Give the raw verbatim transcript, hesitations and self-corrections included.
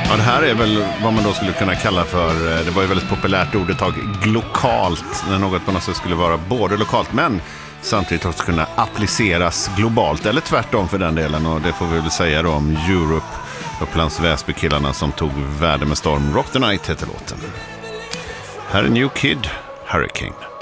Ja, det här är väl vad man då skulle kunna kalla för, det var ju väldigt populärt ord ett tag, glokalt, när något på något sätt skulle vara både lokalt men samtidigt också kunna appliceras globalt, eller tvärtom för den delen, och det får vi väl säga då om Europe, Upplands Väsby-killarna som tog världen med storm. Rock the Night heter låten. Här är New Kid, Hurricane.